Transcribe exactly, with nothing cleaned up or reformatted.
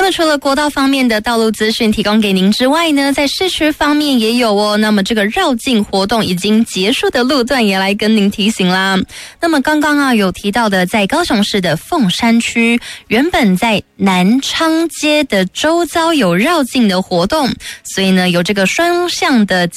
那么除了国道方面的道路资讯提供给您之外呢，在市区方面也有哦。那么这个绕境活动已经结束的路段也来跟您提醒啦。那么刚刚啊有提到的，在高雄市的凤山区，原本在南昌街的周遭有绕境的活动，所以呢有这个双向的